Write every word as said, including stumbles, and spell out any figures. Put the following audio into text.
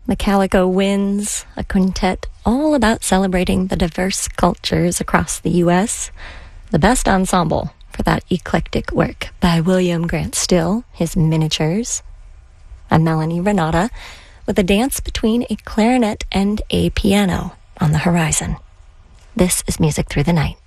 The Calico Winds, a quintet all about celebrating the diverse cultures across the U S The best ensemble for that eclectic work by William Grant Still, his Miniatures. And Melanie Renata with a dance between a clarinet and a piano on the horizon. This is Music Through the Night.